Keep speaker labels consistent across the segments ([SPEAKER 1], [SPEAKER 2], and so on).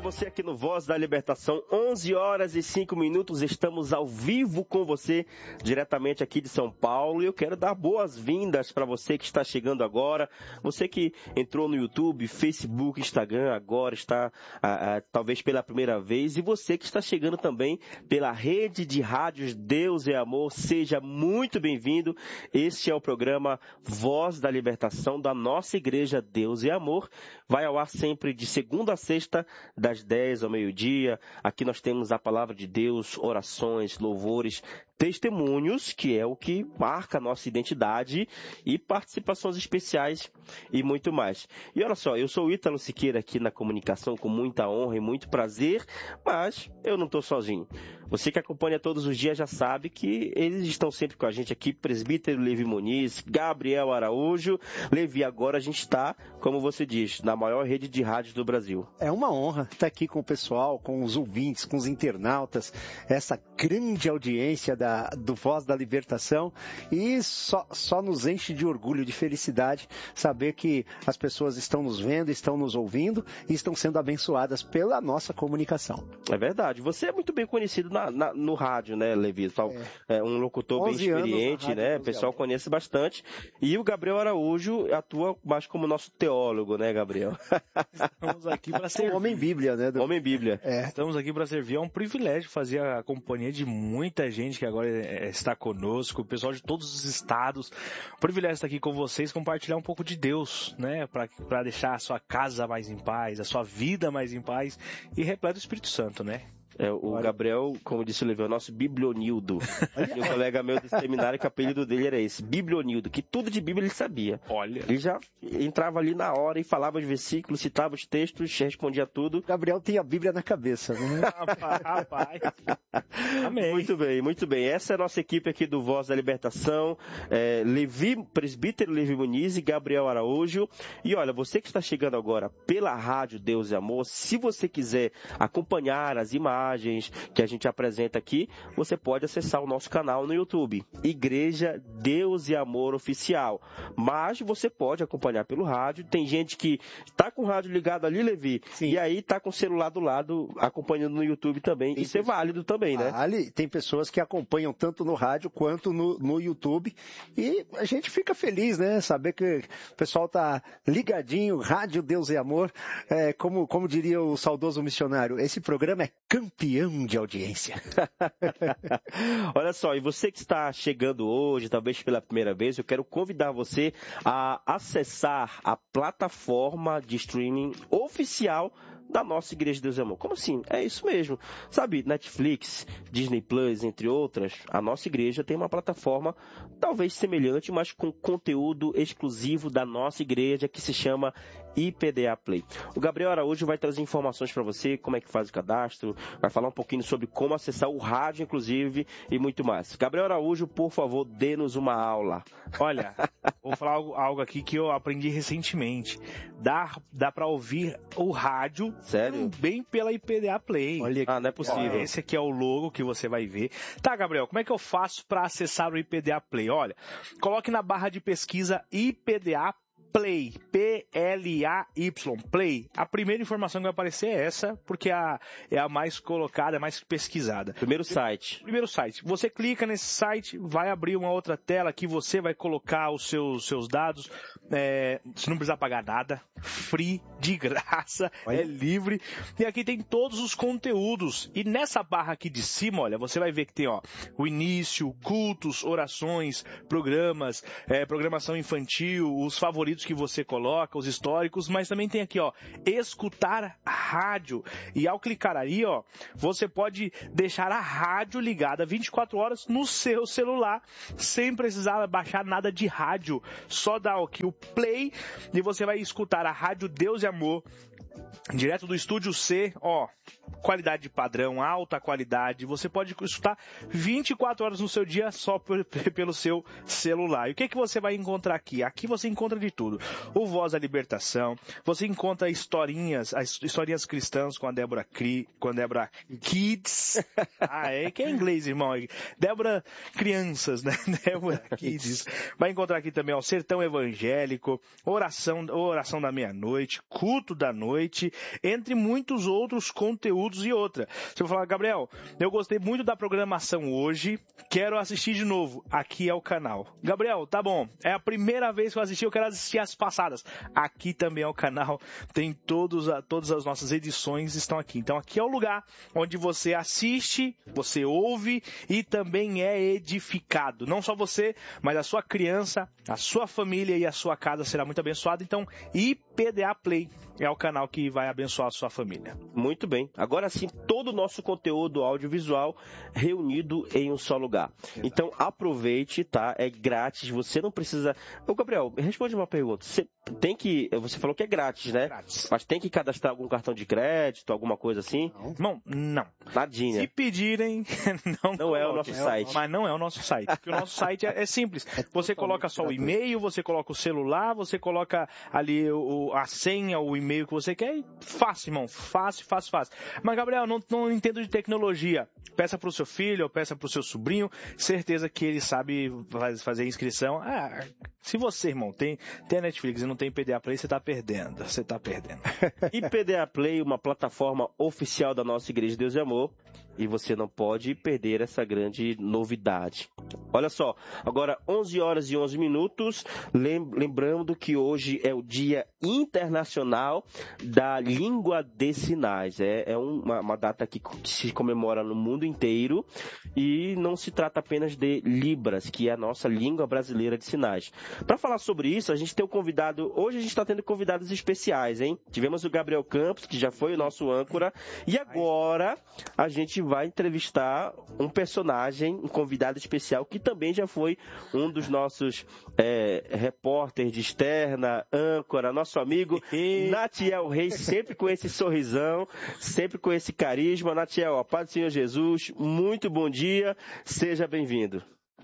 [SPEAKER 1] você aqui no Voz da Libertação, 11 horas e 5 minutos, estamos ao vivo com você, diretamente aqui de São Paulo, e eu quero dar boas-vindas para você que está chegando agora, você que entrou no YouTube, Facebook, Instagram, agora está talvez pela primeira vez, e você que está chegando também pela rede de rádios Deus é Amor, seja muito bem-vindo. Este é o programa Voz da Libertação da nossa igreja Deus é Amor, vai ao ar sempre de segunda a sexta, das 10 ao meio-dia. Aqui nós temos a palavra de Deus, orações, louvores, testemunhos, que é o que marca a nossa identidade, e participações especiais e muito mais. E olha só, eu sou o Ítalo Siqueira aqui na comunicação com muita honra e muito prazer, mas eu não estou sozinho. Você que acompanha todos os dias já sabe que eles estão sempre com a gente aqui, presbítero Levi Muniz, Gabriel Araújo. Levi, agora a gente está, como você diz, na maior rede de rádios do Brasil.
[SPEAKER 2] É uma honra estar aqui com o pessoal, com os ouvintes, com os internautas, essa grande audiência do Voz da Libertação, e só nos enche de orgulho, de felicidade, saber que as pessoas estão nos vendo, estão nos ouvindo e estão sendo abençoadas pela nossa comunicação.
[SPEAKER 1] É verdade. Você é muito bem conhecido no rádio, né, Levi? É um locutor bem experiente, né? O pessoal conhece bastante. E o Gabriel Araújo atua mais como nosso teólogo, né, Gabriel?
[SPEAKER 3] Estamos aqui para servir.
[SPEAKER 2] Homem Bíblia, né?
[SPEAKER 1] Homem Bíblia.
[SPEAKER 3] Estamos aqui para servir. É um privilégio fazer a companhia de muita gente que agora está conosco, o pessoal de todos os estados. Um privilégio estar aqui com vocês, compartilhar um pouco de Deus, né? Para deixar a sua casa mais em paz, a sua vida mais em paz e repleto do Espírito Santo, né?
[SPEAKER 1] O Gabriel, como disse o Levi, é o nosso Biblionildo. E um colega meu do seminário, que o apelido dele era esse, Biblionildo, que tudo de Bíblia ele sabia.
[SPEAKER 3] Olha.
[SPEAKER 1] Ele já entrava ali na hora e falava os versículos, citava os textos, respondia tudo.
[SPEAKER 2] O Gabriel tem a Bíblia na cabeça, né?
[SPEAKER 3] Rapaz. Amém.
[SPEAKER 1] Muito bem, muito bem. Essa é a nossa equipe aqui do Voz da Libertação. Presbítero Levi Muniz e Gabriel Araújo. E olha, você que está chegando agora pela rádio Deus e Amor, se você quiser acompanhar as imagens que a gente apresenta aqui, você pode acessar o nosso canal no YouTube, Igreja Deus e Amor Oficial. Mas você pode acompanhar pelo rádio. Tem gente que está com o rádio ligado ali, Levi, sim, e aí está com o celular do lado acompanhando no YouTube também. Isso é válido também, né?
[SPEAKER 2] Tem pessoas que acompanham tanto no rádio quanto no YouTube, e a gente fica feliz, né? Saber que o pessoal está ligadinho, Rádio Deus e Amor, como diria o saudoso missionário, esse programa é campeão de audiência.
[SPEAKER 1] Olha só, e você que está chegando hoje, talvez pela primeira vez, eu quero convidar você a acessar a plataforma de streaming oficial da nossa Igreja de Deus e Amor. Como assim? É isso mesmo. Sabe, Netflix, Disney Plus, entre outras, a nossa igreja tem uma plataforma talvez semelhante, mas com conteúdo exclusivo da nossa igreja, que se chama IPDA Play. O Gabriel Araújo vai trazer informações para você, como é que faz o cadastro, vai falar um pouquinho sobre como acessar o rádio, inclusive, e muito mais. Gabriel Araújo, por favor, dê-nos uma aula.
[SPEAKER 3] Olha, vou falar algo aqui que eu aprendi recentemente. Dá para ouvir o rádio,
[SPEAKER 1] sério?
[SPEAKER 3] Também pela IPDA Play.
[SPEAKER 1] Olha, não é possível.
[SPEAKER 3] Esse aqui é o logo que você vai ver. Tá, Gabriel, como é que eu faço para acessar o IPDA Play? Olha, coloque na barra de pesquisa IPDA Play, P-L-A-Y, Play. A primeira informação que vai aparecer é essa, porque é a mais colocada, a mais pesquisada.
[SPEAKER 1] Primeiro site.
[SPEAKER 3] Você clica nesse site, vai abrir uma outra tela que você vai colocar os seus dados. Você não precisa pagar nada, free, de graça, é livre. E aqui tem todos os conteúdos. E nessa barra aqui de cima, olha, você vai ver que tem o início, cultos, orações, programas, programação infantil, os favoritos que você coloca, os históricos, mas também tem aqui, escutar rádio. E ao clicar aí, você pode deixar a rádio ligada 24 horas no seu celular, sem precisar baixar nada de rádio. Só dá aqui o play e você vai escutar a rádio Deus e Amor, direto do Estúdio C, qualidade padrão, alta qualidade. Você pode escutar 24 horas no seu dia só pelo seu celular. E o que você vai encontrar aqui? Aqui você encontra de tudo. O Voz da Libertação, você encontra historinhas cristãs com a Débora Kids. Que é inglês, irmão. Débora Crianças, né? Débora Kids. Vai encontrar aqui também o Sertão Evangélico, oração da meia-noite, culto da noite, noite, entre muitos outros conteúdos e outra. Você vai falar, Gabriel, eu gostei muito da programação hoje, quero assistir de novo. Aqui é o canal. Gabriel, tá bom, é a primeira vez que eu assisti, eu quero assistir as passadas. Aqui também é o canal, tem todas as nossas edições estão aqui. Então aqui é o lugar onde você assiste, você ouve e também é edificado. Não só você, mas a sua criança, a sua família e a sua casa será muito abençoada. Então, IPDA Play é o canal que vai abençoar a sua família.
[SPEAKER 1] Muito bem. Agora sim, todo o nosso conteúdo audiovisual reunido em um só lugar. Então, aproveite, tá? É grátis, você não precisa... Ô, Gabriel, responde uma pergunta. Você falou que é grátis, né?
[SPEAKER 3] Grátis.
[SPEAKER 1] Mas tem que cadastrar algum cartão de crédito, alguma coisa assim?
[SPEAKER 3] Não.
[SPEAKER 1] Nadinha.
[SPEAKER 3] Se pedirem,
[SPEAKER 1] Não é o nosso site.
[SPEAKER 3] Mas não é o nosso site. Porque o nosso site é simples. Você coloca só o e-mail, você coloca o celular, você coloca ali a senha, o e-mail que você quer. Fácil, irmão. Fácil. Mas, Gabriel, não entendo de tecnologia. Peça pro seu filho ou peça pro seu sobrinho. Certeza que ele sabe fazer inscrição. Se você, irmão, tem a Netflix e não tem PDA Play, você tá perdendo.
[SPEAKER 1] IPDA Play, uma plataforma oficial da nossa Igreja de Deus e Amor. E você não pode perder essa grande novidade. Olha só, agora 11 horas e 11 minutos, lembrando que hoje é o Dia Internacional da Língua de Sinais. É uma data que se comemora no mundo inteiro e não se trata apenas de Libras, que é a nossa língua brasileira de sinais. Para falar sobre isso, a gente tem um convidado, hoje a gente está tendo convidados especiais, hein? Tivemos o Gabriel Campos, que já foi o nosso âncora, e agora a gente vai entrevistar um personagem, um convidado especial, que também já foi um dos nossos repórteres de externa, âncora, nosso amigo Natiel Reis, sempre com esse sorrisão, sempre com esse carisma. Natiel, a paz do Senhor Jesus, muito bom dia, seja bem-vindo.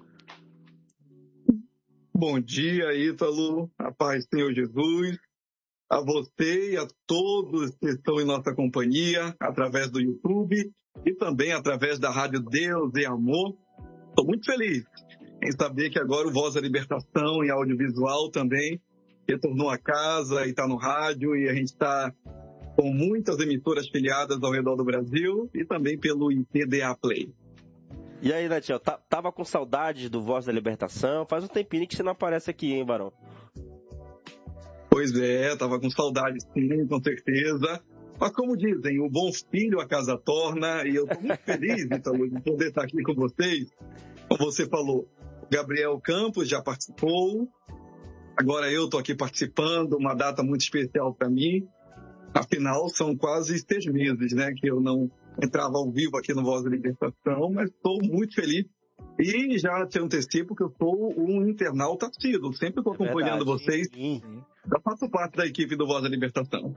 [SPEAKER 4] Bom dia, Ítalo, a paz do Senhor Jesus, a você e a todos que estão em nossa companhia, através do YouTube e também através da Rádio Deus e Amor. Estou muito feliz em saber que agora o Voz da Libertação em audiovisual também retornou a casa e está no rádio, e a gente está com muitas emissoras filiadas ao redor do Brasil e também pelo IPDA Play.
[SPEAKER 1] E aí, Natiel, tava com saudade do Voz da Libertação? Faz um tempinho que você não aparece aqui, hein, Barão?
[SPEAKER 4] Pois é, tava com saudade sim, com certeza. Mas como dizem, o bom filho a casa torna, e eu estou muito feliz, Ítalo, de poder estar aqui com vocês. Como você falou, o Gabriel Campos já participou, agora eu estou aqui participando, uma data muito especial para mim. Afinal, são quase 6 meses, né, que eu não entrava ao vivo aqui no Voz da Libertação, mas estou muito feliz. E já te antecipo que eu sou um internauta assíduo, sempre estou acompanhando vocês.
[SPEAKER 1] Sim.
[SPEAKER 4] Já faço parte da equipe do Voz da Libertação.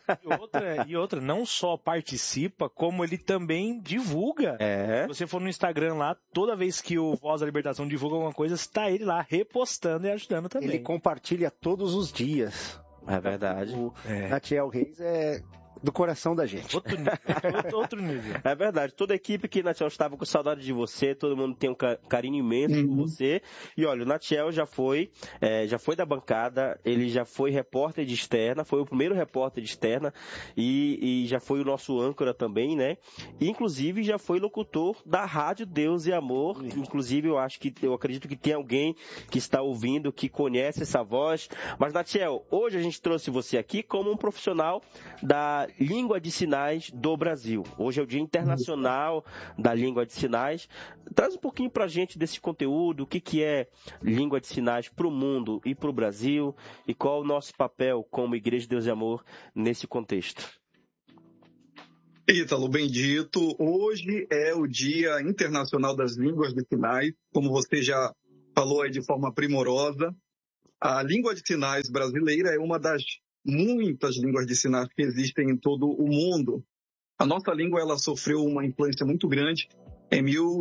[SPEAKER 3] E outra, não só participa, como ele também divulga. Se você for no Instagram lá, toda vez que o Voz da Libertação divulga alguma coisa, está ele lá repostando e ajudando também.
[SPEAKER 2] Ele compartilha todos os dias.
[SPEAKER 1] É verdade.
[SPEAKER 2] O Natiel Reis é do coração da gente.
[SPEAKER 3] Outro nível.
[SPEAKER 1] É verdade. Toda a equipe que, Natiel, estava com saudade de você, todo mundo tem um carinho imenso por você. E olha, o Natiel já foi da bancada, ele já foi repórter de externa, foi o primeiro repórter de externa e já foi o nosso âncora também, né? E, inclusive, já foi locutor da Rádio Deus e Amor. Inclusive, eu acredito que tem alguém que está ouvindo, que conhece essa voz. Mas, Natiel, hoje a gente trouxe você aqui como um profissional da Língua de Sinais do Brasil. Hoje é o Dia Internacional da Língua de Sinais. Traz um pouquinho pra gente desse conteúdo, o que é Língua de Sinais para o mundo e para o Brasil, e qual o nosso papel como Igreja de Deus e Amor nesse contexto.
[SPEAKER 4] Ítalo, bem dito. Hoje é o Dia Internacional das Línguas de Sinais, como você já falou aí de forma primorosa. A língua de sinais brasileira é uma das muitas línguas de sinais que existem em todo o mundo. A nossa língua ela sofreu uma influência muito grande em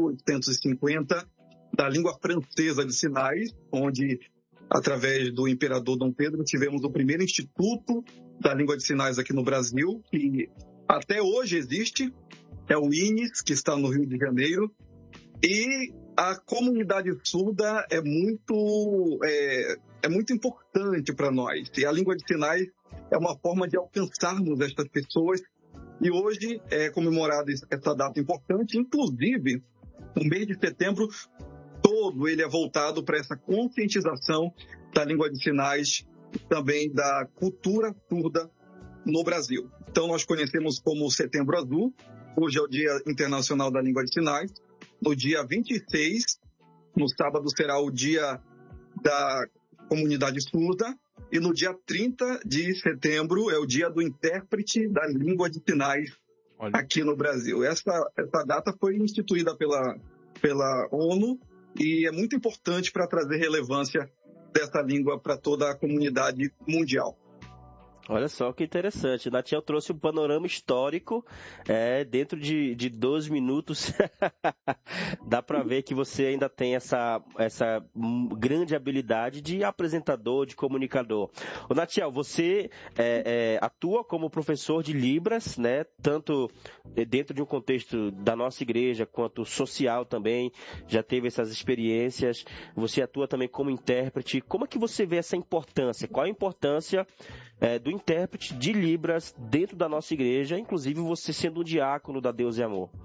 [SPEAKER 4] 1850 da língua francesa de sinais, onde, através do imperador Dom Pedro, tivemos o primeiro instituto da língua de sinais aqui no Brasil, que até hoje existe, é o INES, que está no Rio de Janeiro, e a comunidade surda é muito importante para nós. E a língua de sinais é uma forma de alcançarmos estas pessoas. E hoje é comemorada essa data importante, inclusive o mês de setembro todo ele é voltado para essa conscientização da língua de sinais e também da cultura surda no Brasil. Então nós conhecemos como Setembro Azul, hoje é o Dia Internacional da Língua de Sinais. No dia 26, no sábado, será o Dia da Comunidade Surda. E no dia 30 de setembro é o Dia do Intérprete da Língua de Sinais aqui no Brasil. Essa data foi instituída pela ONU e é muito importante para trazer relevância dessa língua para toda a comunidade mundial.
[SPEAKER 1] Olha só que interessante. Natiel trouxe um panorama histórico dentro de 12 minutos. Dá para ver que você ainda tem essa grande habilidade de apresentador, de comunicador. Ô, Natiel, você atua como professor de Libras, né? Tanto dentro de um contexto da nossa igreja quanto social também. Já teve essas experiências. Você atua também como intérprete. Como é que você vê essa importância? Qual a importância do intérprete de Libras dentro da nossa igreja, inclusive você sendo um diácono da Deus e Amor?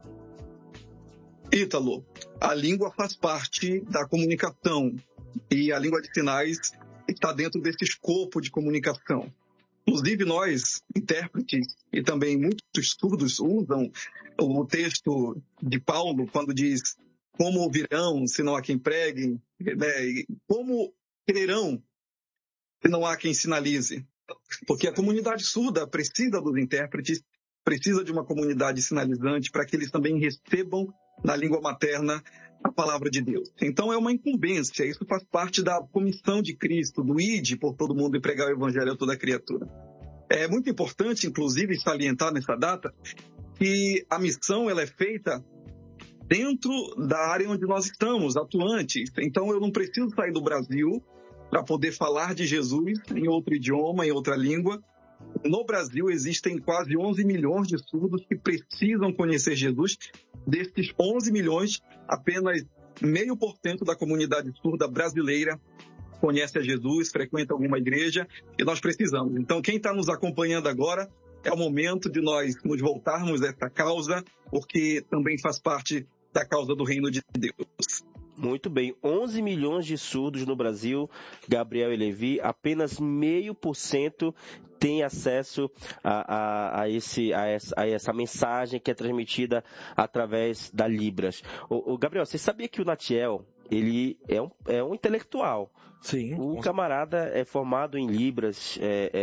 [SPEAKER 4] Ítalo, a língua faz parte da comunicação e a língua de sinais está dentro desse escopo de comunicação. Inclusive nós, intérpretes, e também muitos surdos usam o texto de Paulo quando diz: como ouvirão se não há quem pregue, né? E como crerão se não há quem sinalize. Porque a comunidade surda precisa dos intérpretes, precisa de uma comunidade sinalizante para que eles também recebam na língua materna a palavra de Deus. Então é uma incumbência, isso faz parte da comissão de Cristo, do ide por todo mundo e pregar o evangelho a toda criatura. É muito importante, inclusive, salientar nessa data que a missão ela é feita dentro da área onde nós estamos, atuantes. Então eu não preciso sair do Brasil para poder falar de Jesus em outro idioma, em outra língua. No Brasil existem quase 11 milhões de surdos que precisam conhecer Jesus. Desses 11 milhões, apenas 0,5% da comunidade surda brasileira conhece a Jesus, frequenta alguma igreja, e nós precisamos. Então, quem está nos acompanhando agora, é o momento de nós nos voltarmos a essa causa, porque também faz parte da causa do reino de Deus.
[SPEAKER 1] Muito bem, 11 milhões de surdos no Brasil, Gabriel e Levi, apenas 0,5% tem acesso a essa mensagem que é transmitida através da Libras. O Gabriel, você sabia que o Natiel, ele é um intelectual?
[SPEAKER 3] Sim.
[SPEAKER 1] O camarada é formado em Libras,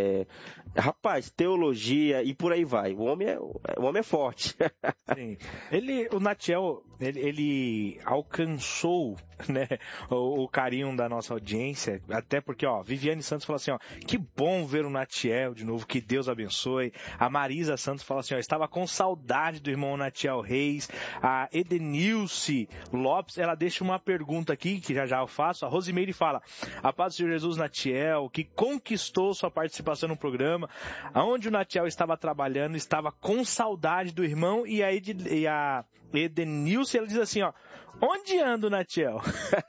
[SPEAKER 1] rapaz, teologia e por aí vai. O homem é forte.
[SPEAKER 3] Sim. O Natiel, ele alcançou, né, o carinho da nossa audiência, até porque, Viviane Santos fala assim, que bom ver o Natiel de novo, que Deus abençoe. A Marisa Santos fala assim, estava com saudade do irmão Natiel Reis. A Edenilce Lopes, ela deixa uma pergunta aqui, que já eu faço. A Rosimeire fala: a paz do Senhor Jesus, Natiel, que conquistou sua participação no programa, onde o Natiel estava trabalhando, estava com saudade do irmão, e a Edenilce, ela diz assim, onde anda o Natiel?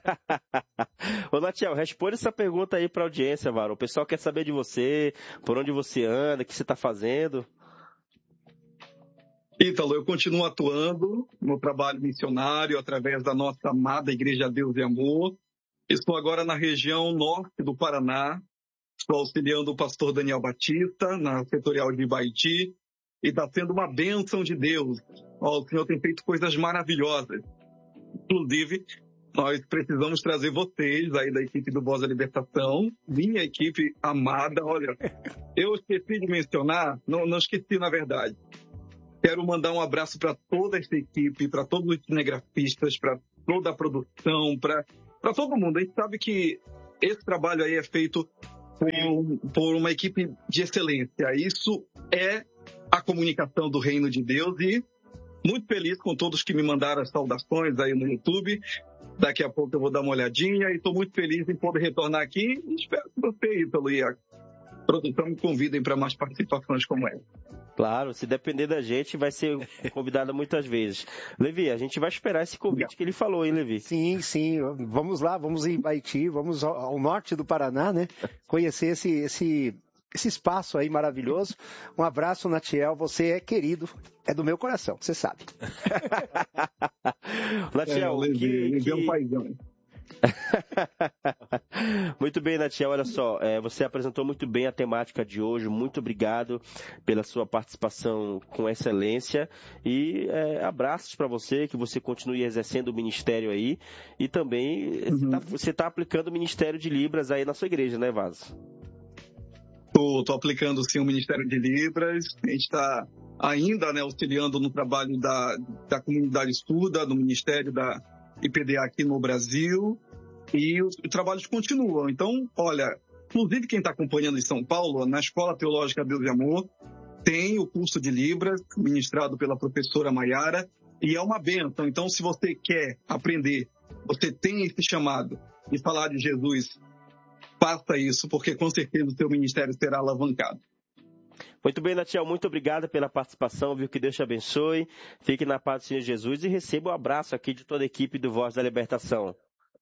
[SPEAKER 1] Ô, Natiel, responde essa pergunta aí para a audiência, Varão. O pessoal quer saber de você, por onde você anda, o que você está fazendo.
[SPEAKER 4] Ítalo, eu continuo atuando no trabalho missionário através da nossa amada Igreja Deus e Amor. Estou agora na região norte do Paraná, estou auxiliando o pastor Daniel Batista, na setorial de Ibaiti, e está sendo uma bênção de Deus. O Senhor tem feito coisas maravilhosas. Inclusive, nós precisamos trazer vocês aí da equipe do Voz da Libertação, minha equipe amada. Olha, eu esqueci de mencionar, não esqueci na verdade. Quero mandar um abraço para toda essa equipe, para todos os cinegrafistas, para toda a produção, para todo mundo. A gente sabe que esse trabalho aí é feito por uma equipe de excelência. Isso é a comunicação do reino de Deus e muito feliz com todos que me mandaram as saudações aí no YouTube. Daqui a pouco eu vou dar uma olhadinha e estou muito feliz em poder retornar aqui. Espero que você, Ítalo, e a produção me convidem para mais participações como essa.
[SPEAKER 1] Claro, se depender da gente, vai ser convidada muitas vezes. Levi, a gente vai esperar esse convite que ele falou, hein, Levi?
[SPEAKER 2] Sim. Vamos lá, vamos em Ibaiti, vamos ao norte do Paraná, né? Conhecer esse espaço aí maravilhoso. Um abraço, Natiel, você é querido, é do meu coração, você sabe.
[SPEAKER 1] Natiel,
[SPEAKER 4] é um paizão.
[SPEAKER 1] Muito bem, Natiel, olha só, você apresentou muito bem a temática de hoje, muito obrigado pela sua participação com excelência e abraços para você, que você continue exercendo o ministério aí e também você está aplicando o Ministério de Libras aí na sua igreja, né, Vaz?
[SPEAKER 4] Estou aplicando sim o Ministério de Libras, a gente está ainda, né, auxiliando no trabalho da comunidade estuda, no Ministério da IPDA aqui no Brasil, e os trabalhos continuam. Então, olha, inclusive quem está acompanhando em São Paulo, na Escola Teológica Deus e Amor, tem o curso de Libras, ministrado pela professora Maiara, e é uma bênção. Então, se você quer aprender, você tem esse chamado de falar de Jesus, faça isso, porque com certeza o seu ministério será alavancado.
[SPEAKER 1] Muito bem, Natiel, muito obrigado pela participação, viu? Que Deus te abençoe, fique na paz do Senhor Jesus e receba um abraço aqui de toda a equipe do Voz da Libertação.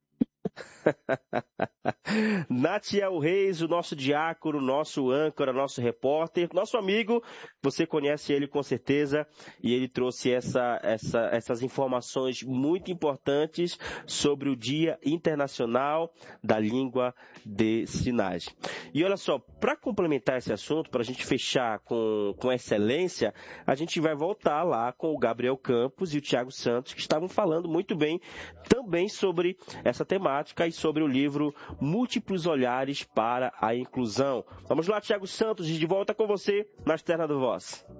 [SPEAKER 1] Natiel Reis, o nosso diácono, nosso âncora, nosso repórter, nosso amigo, você conhece ele com certeza, e ele trouxe essas informações muito importantes sobre o Dia Internacional da Língua de Sinais. E olha só, para complementar esse assunto, para a gente fechar com excelência, a gente vai voltar lá com o Gabriel Campos e o Tiago Santos, que estavam falando muito bem também sobre essa temática e sobre o livro Múltiplos Olhares para a Inclusão. Vamos lá, Tiago Santos, de volta com você na Externa do Voz.